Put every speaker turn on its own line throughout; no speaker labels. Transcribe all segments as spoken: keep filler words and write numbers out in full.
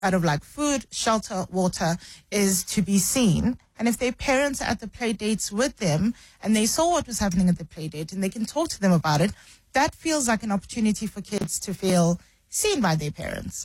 out of like food, shelter, water is to be seen. And if their parents are at the play dates with them and they saw what was happening at the play date and they can talk to them about it, that feels like an opportunity for kids to feel seen by their parents.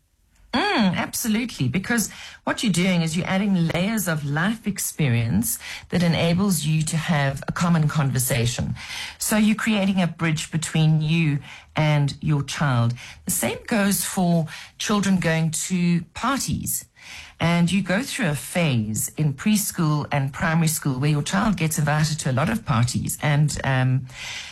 Mm, absolutely, because what you're doing is you're adding layers of life experience that enables you to have a common conversation. So you're creating a bridge between you and your child. The same goes for children going to parties. And you go through a phase in preschool and primary school where your child gets invited to a lot of parties. And um,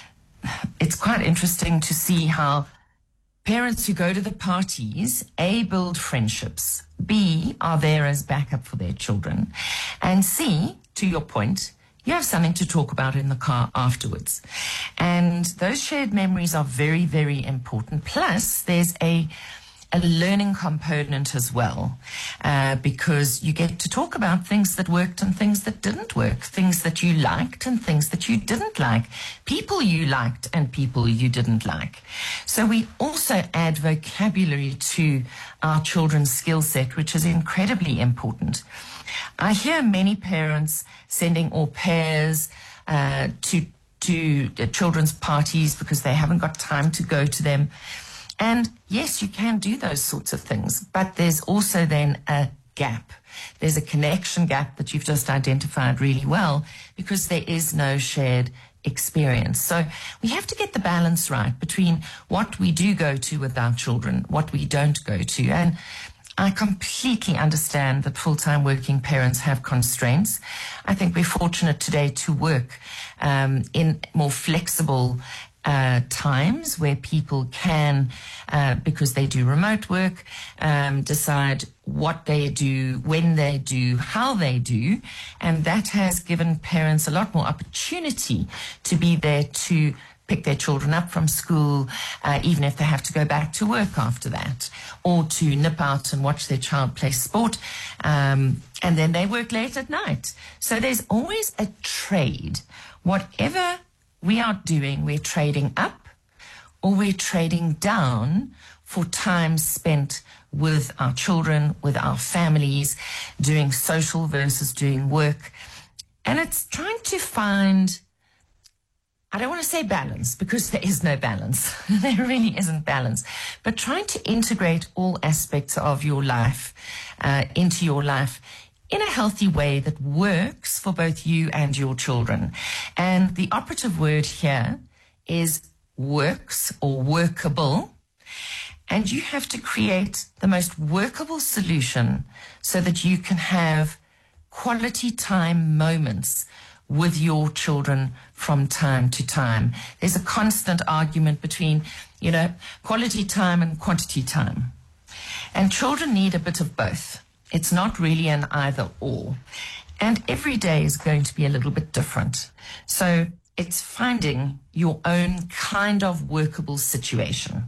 it's quite interesting to see how parents who go to the parties, A, build friendships, B, are there as backup for their children, and C, to your point, you have something to talk about in the car afterwards. And those shared memories are very, very important. Plus, there's a a learning component as well, uh, because you get to talk about things that worked and things that didn't work, things that you liked and things that you didn't like, people you liked and people you didn't like. So we also add vocabulary to our children's skill set, which is incredibly important. I hear many parents sending au pairs uh, to to uh, children's parties because they haven't got time to go to them. And yes, you can do those sorts of things, but there's also then a gap. There's a connection gap that you've just identified really well because there is no shared experience. So we have to get the balance right between what we do go to with our children, what we don't go to. And I completely understand that full-time working parents have constraints. I think we're fortunate today to work um, in more flexible Uh, times where people can, uh, because they do remote work, um, decide what they do, when they do, how they do. And that has given parents a lot more opportunity to be there to pick their children up from school, uh, even if they have to go back to work after that, or to nip out and watch their child play sport. Um, and then they work late at night. So there's always a trade. Whatever we are doing, we're trading up or we're trading down for time spent with our children, with our families, doing social versus doing work. And it's trying to find, I don't want to say balance because there is no balance. There really isn't balance. But trying to integrate all aspects of your life uh, into your life in a healthy way that works for both you and your children. And the operative word here is works or workable. And you have to create the most workable solution so that you can have quality time moments with your children from time to time. There's a constant argument between, you know, quality time and quantity time. And children need a bit of both. It's not really an either or. And every day is going to be a little bit different. So it's finding your own kind of workable situation.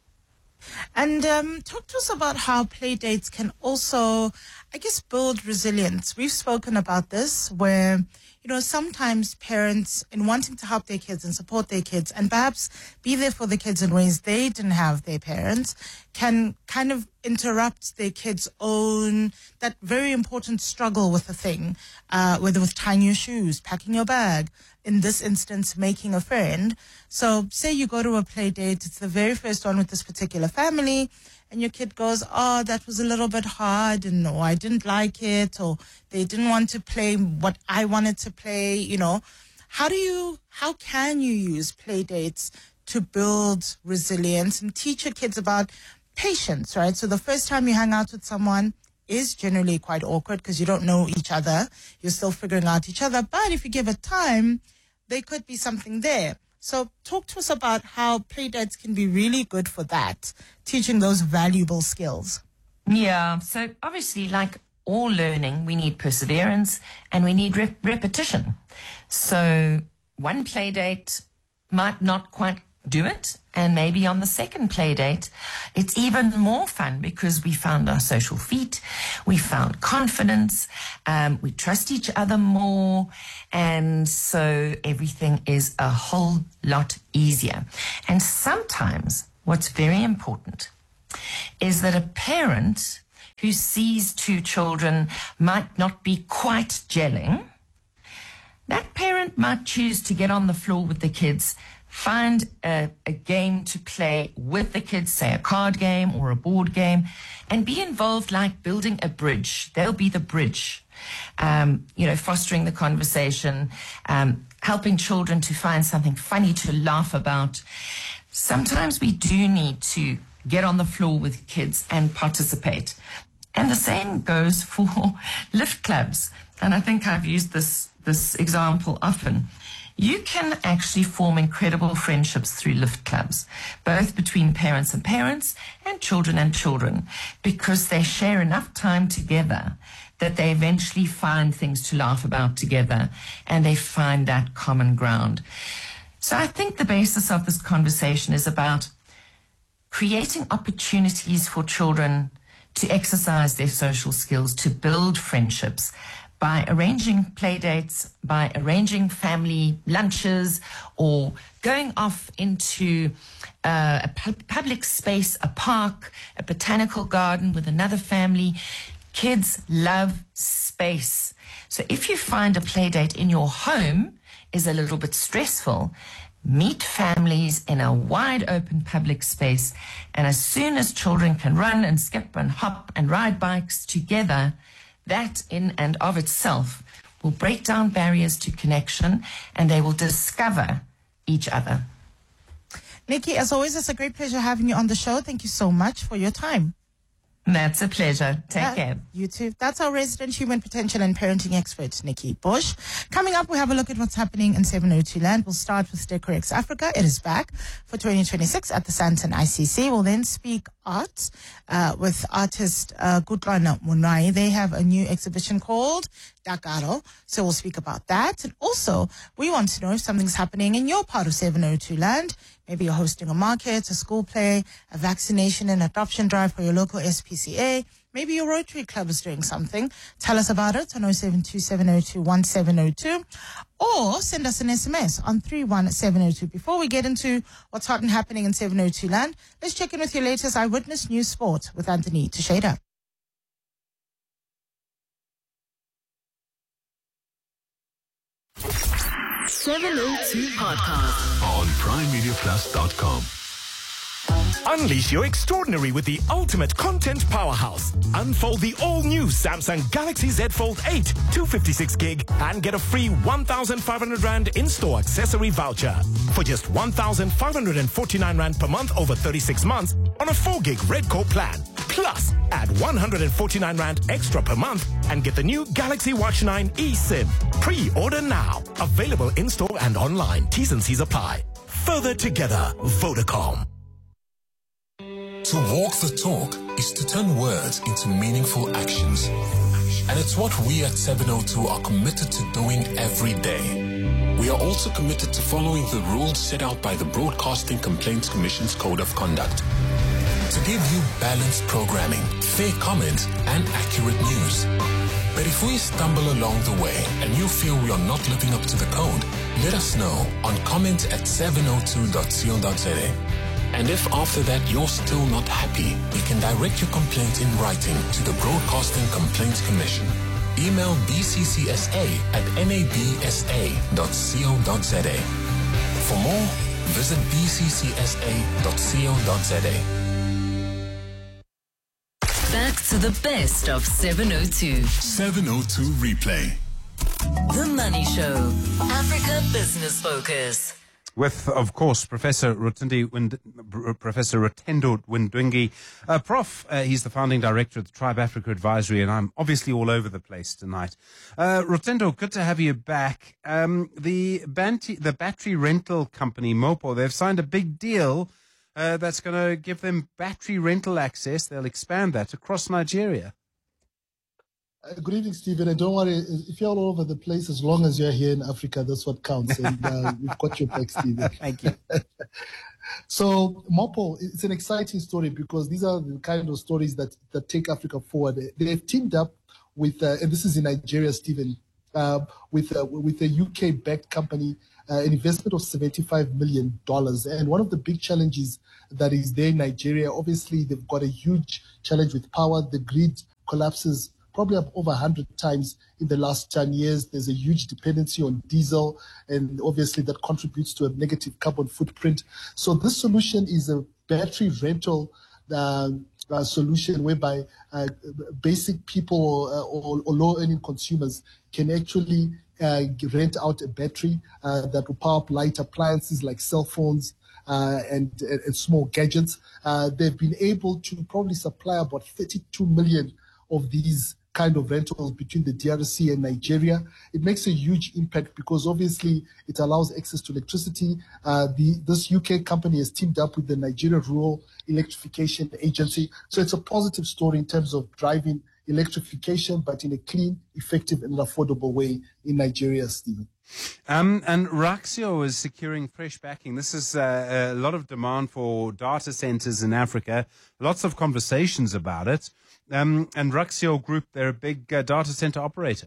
And um, talk to us about how play dates can also, I guess, build resilience. We've spoken about this where, you know, sometimes parents, in wanting to help their kids and support their kids and perhaps be there for the kids in ways they didn't have their parents, can kind of interrupt their kids' own, that very important struggle with a thing, uh, whether with tying your shoes, packing your bag, in this instance, making a friend. So say you go to a play date, it's the very first one with this particular family, and your kid goes, oh, that was a little bit hard, and or I didn't like it, or they didn't want to play what I wanted to play, you know. How do you, how can you use play dates to build resilience and teach your kids about patience, right? So the first time you hang out with someone is generally quite awkward because you don't know each other. You're still figuring out each other. But if you give it time, there could be something there. So talk to us about how play dates can be really good for that, teaching those valuable skills.
Yeah, so obviously, like all learning, we need perseverance and we need rep- repetition. So one play date might not quite do it, and maybe on the second play date, it's even more fun because we found our social feet, we found confidence, um, we trust each other more, and so everything is a whole lot easier. And sometimes what's very important is that a parent who sees two children might not be quite gelling, that parent might choose to get on the floor with the kids, find a, a game to play with the kids, say a card game or a board game, and be involved like building a bridge. They'll be the bridge, um, you know, fostering the conversation, um, helping children to find something funny to laugh about. Sometimes we do need to get on the floor with kids and participate. And the same goes for lift clubs. And I think I've used this, this example often. You can actually form incredible friendships through lift clubs, both between parents and parents and children and children, because they share enough time together that they eventually find things to laugh about together and they find that common ground. So I think the basis of this conversation is about creating opportunities for children to exercise their social skills, to build friendships, by arranging play dates, by arranging family lunches, or going off into uh, a pu- public space, a park, a botanical garden with another family. Kids love space. So if you find a play date in your home is a little bit stressful, meet families in a wide open public space. And as soon as children can run and skip and hop and ride bikes together, that in and of itself will break down barriers to connection and they will discover each other.
Nikki, as always, it's a great pleasure having you on the show. Thank you so much for your time.
That's a pleasure. Take
yeah,
care.
You too. That's our resident human potential and parenting expert, Nikki Bush. Coming up, we have a look at what's happening in seven oh two Land. We'll start with Decorex Africa. It is back for twenty twenty-six at the Sandton I C C. We'll then speak arts uh, with artist uh, Kutlwana Munai. They have a new exhibition called Dakaro. So we'll speak about that. And also, we want to know if something's happening in your part of seven oh two Land. Maybe you're hosting a market, a school play, a vaccination and adoption drive for your local S P C A. Maybe your Rotary Club is doing something. Tell us about it on oh seven two, seven oh two, one seven oh two or send us an S M S on three one seven oh two. Before we get into what's hot and happening in seven oh two Land, let's check in with your latest Eyewitness News Sport with Anthony Teixeira.
seven oh two Podcast
on prime media plus dot com.
Unleash your extraordinary with the ultimate content powerhouse. Unfold the all-new Samsung Galaxy Z Fold eight, two fifty-six gig, and get a free one thousand five hundred rand in-store accessory voucher. For just one thousand five hundred forty-nine rand per month over thirty-six months on a four gig Redco plan. Plus, add one hundred forty-nine rand extra per month and get the new Galaxy Watch nine eSIM. Pre-order now. Available in-store and online. T's and C's apply. Further together, Vodacom.
To walk the talk is to turn words into meaningful actions. And it's what we at seven oh two are committed to doing every day. We are also committed to following the rules set out by the Broadcasting Complaints Commission's Code of Conduct. To give you balanced programming, fair comment, and accurate news. But if we stumble along the way and you feel we are not living up to the code, let us know on comment at seven oh two dot co dot za. And if after that you're still not happy, you can direct your complaint in writing to the Broadcasting Complaints Commission. Email b c c s a at n a b s a dot co dot za. For more, visit b c c s a dot co dot za.
Back to the best of seven oh two.
seven oh two Replay.
The Money Show. Africa Business Focus.
With, of course, Professor Rotundi Wind, Professor Rotendo Windwingi. Uh, Prof, uh, he's the founding director of the Tribe Africa Advisory, and I'm obviously all over the place tonight. Uh, Rotendo, good to have you back. Um, the, Banti, the battery rental company, Mopo, they've signed a big deal uh, that's going to give them battery rental access. They'll expand that across Nigeria.
Uh, good evening, Stephen. And don't worry, if you're all over the place, as long as you're here in Africa, that's what counts. And uh, we've got your back, Stephen.
Thank you.
So, Mopo, it's an exciting story because these are the kind of stories that, that take Africa forward. They've teamed up with, uh, and this is in Nigeria, Stephen, uh, with, uh, with a U K-backed company, uh, an investment of seventy-five million dollars. And one of the big challenges that is there in Nigeria, obviously, they've got a huge challenge with power. The grid collapses probably up over one hundred times in the last ten years. There's a huge dependency on diesel, and obviously that contributes to a negative carbon footprint. So this solution is a battery rental uh, uh, solution whereby uh, basic people uh, or, or low-earning consumers can actually uh, rent out a battery uh, that will power up light appliances like cell phones, Uh, and, and small gadgets. Uh, they've been able to probably supply about thirty-two million of these kind of rentals between the D R C and Nigeria. It makes a huge impact because obviously it allows access to electricity. Uh, the, this U K company has teamed up with the Nigeria Rural Electrification Agency. So it's a positive story in terms of driving electrification, but in a clean, effective and affordable way in Nigeria, Stephen.
Um, and Raxio is securing fresh backing. This is uh, a lot of demand for data centers in Africa, lots of conversations about it. Um, and Raxio Group, they're a big uh, data center operator.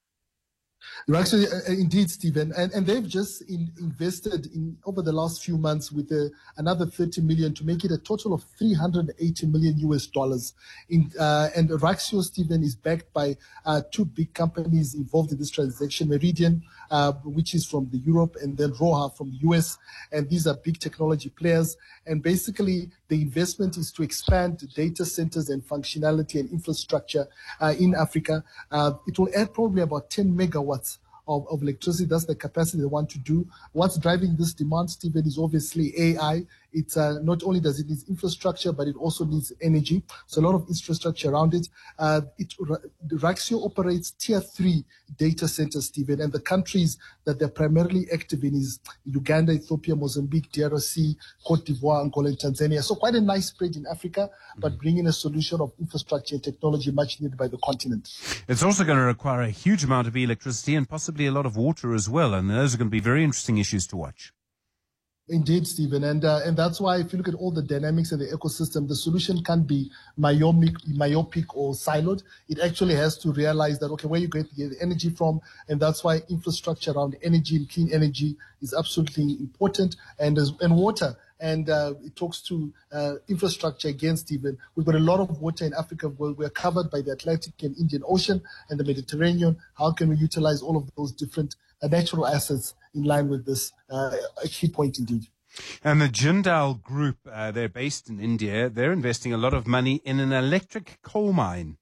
Actually, uh, indeed, Stephen, and, and they've just in, invested in over the last few months with uh, another thirty million to make it a total of three hundred eighty million U S dollars. In uh, and Raxio, Stephen, is backed by uh, two big companies involved in this transaction: Meridian, uh, which is from the Europe, and then Roha from the U S. And these are big technology players. And basically, the investment is to expand data centers and functionality and infrastructure uh, in Africa. Uh, it will add probably about ten megawatts Of, of electricity. That's the capacity they want to do. What's driving this demand, Stephen, is obviously A I. It's uh, not only does it need infrastructure, but it also needs energy. So a lot of infrastructure around it. Uh, it Raxio operates tier three data centers, Stephen, and the countries that they're primarily active in is Uganda, Ethiopia, Mozambique, D R C, Cote d'Ivoire, Angola, and Tanzania. So quite a nice spread in Africa, but mm-hmm. bringing a solution of infrastructure and technology much needed by the continent.
It's also going to require a huge amount of electricity and possibly a lot of water as well, and those are going to be very interesting issues to watch.
Indeed, Stephen, and uh, and that's why if you look at all the dynamics of the ecosystem, the solution can't be myopic, myopic or siloed. It actually has to realize that, okay, where you get the energy from, and that's why infrastructure around energy and clean energy is absolutely important, and and water. And uh, it talks to uh, infrastructure again, Stephen. We've got a lot of water in Africa. We're, we're covered by the Atlantic and Indian Ocean and the Mediterranean. How can we utilize all of those different uh, natural assets in line with this? Uh, a key point indeed.
And the Jindal Group, uh, they're based in India. They're investing a lot of money in an electric coal mine.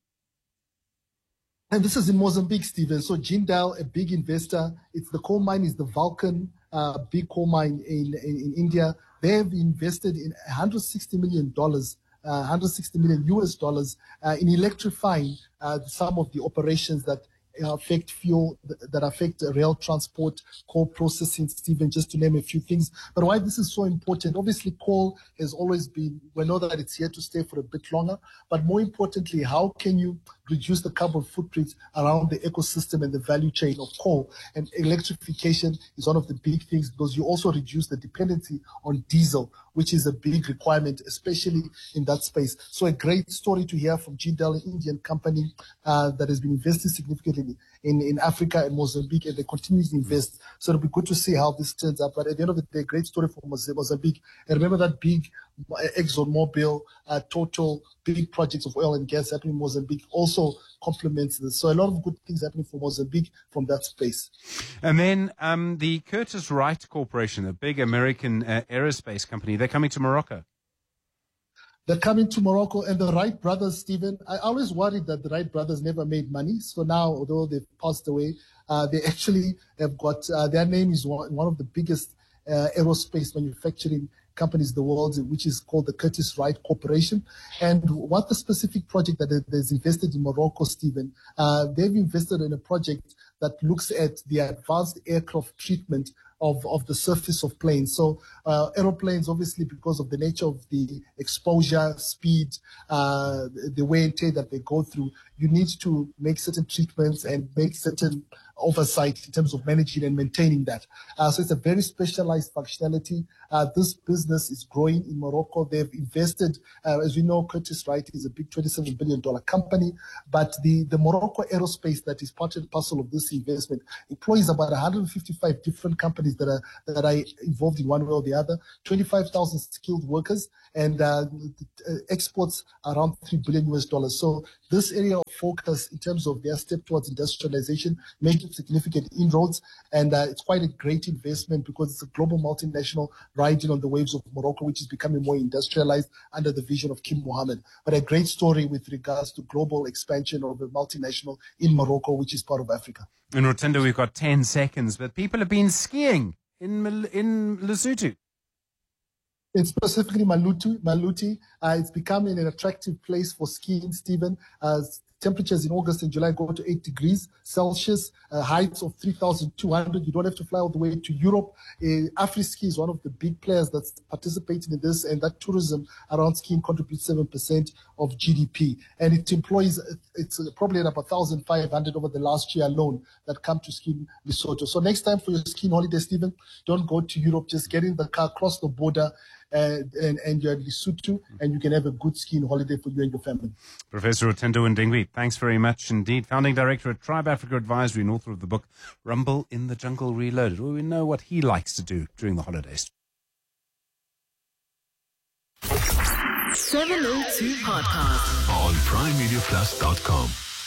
And this is in Mozambique, Stephen. So Jindal, a big investor. It's the coal mine is the Vulcan, uh, big coal mine in, in, in India. They have invested in one hundred sixty million dollars, uh, one hundred sixty million U S dollars uh, in electrifying uh, some of the operations that affect fuel, that affect rail transport, coal processing, Stephen, just to name a few things. But why this is so important, obviously coal has always been, we know that it's here to stay for a bit longer, but more importantly, how can you reduce the carbon footprint around the ecosystem and the value chain of coal? And electrification is one of the big things because you also reduce the dependency on diesel, which is a big requirement, especially in that space. So a great story to hear from Jindal, an Indian company uh, that has been investing significantly in, in Africa and Mozambique, and they continue to invest. So it'll be good to see how this turns out. But at the end of the day, great story for Mozambique. And remember that big ExxonMobil, uh, Total, big projects of oil and gas happening in Mozambique also complements this. So a lot of good things happening for Mozambique from that space.
And then um, the Curtis Wright Corporation, a big American uh, aerospace company, they're coming to Morocco.
They're coming to Morocco, and the Wright brothers, Stephen, I always worried that the Wright brothers never made money. So now, although they've passed away, uh, they actually have got, uh, their name is one, one of the biggest uh, aerospace manufacturing companies in the world, which is called the Curtis Wright Corporation. And what the specific project that is invested in Morocco, Stephen, uh, they've invested in a project that looks at the advanced aircraft treatment of, of the surface of planes. So uh, aeroplanes, obviously, because of the nature of the exposure, speed, uh, the wear and tear that they go through, you need to make certain treatments and make certain oversight in terms of managing and maintaining that. Uh, so it's a very specialized functionality. Uh, this business is growing in Morocco. They've invested, uh, as we know, Curtis Wright is a big twenty-seven billion dollars company, but the, the Morocco aerospace that is part and parcel of this investment employs about one hundred fifty-five different companies industries that are that are involved in one way or the other. twenty-five thousand skilled workers, and uh, exports around three billion U S dollars. So this area of focus in terms of their step towards industrialization, making significant inroads, and uh, it's quite a great investment because it's a global multinational riding on the waves of Morocco, which is becoming more industrialized under the vision of Kim Mohammed. But a great story with regards to global expansion of a multinational in Morocco, which is part of Africa.
In Rotendo, we've got ten seconds, but people have been skiing in in Lesotho.
It's specifically Maluti. Maluti. Uh, it's becoming an attractive place for skiing, Stephen. Uh, temperatures in August and July go to eight degrees Celsius, uh, heights of three thousand two hundred. You don't have to fly all the way to Europe. Uh, Afri-Ski is one of the big players that's participating in this, and that tourism around skiing contributes seven percent of G D P. And it employs, it's probably about one thousand five hundred over the last year alone that come to ski in Lesotho. So next time for your skiing holiday, Stephen, don't go to Europe. Just get in the car, cross the border, Uh, and, and you're at Lesotho, and you can have a good skiing holiday for you and your family.
Professor Rotendo Ndingwi, thanks very much indeed. Founding Director at Tribe Africa Advisory and author of the book Rumble in the Jungle Reloaded. Well, we know what he likes to do during the holidays.
seven oh two Podcast
on prime media plus dot com.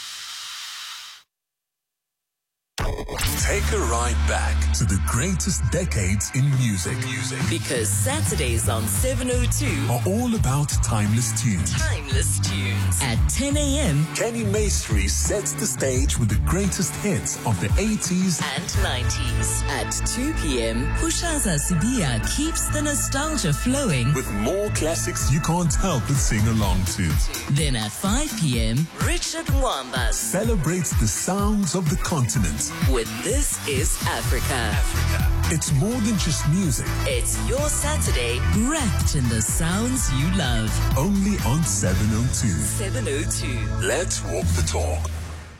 Take a ride back to the greatest decades in music. Music.
Because Saturdays on seven oh two
are all about timeless tunes.
Timeless tunes. At ten a.m.
Kenny Maestri sets the stage with the greatest hits of the eighties
and nineties. At two p.m. Pushaza Sibia keeps the nostalgia flowing
with more classics you can't help but sing along to.
Then at five p.m. Richard Mwamba
celebrates the sounds of the continent
with This is Africa.
Africa. It's more than just music.
It's your Saturday wrapped in the sounds you love.
Only on seven oh two.
seven oh two.
Let's walk the talk.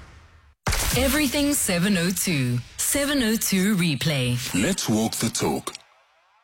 Everything seven oh two. seven oh two replay.
Let's walk the talk.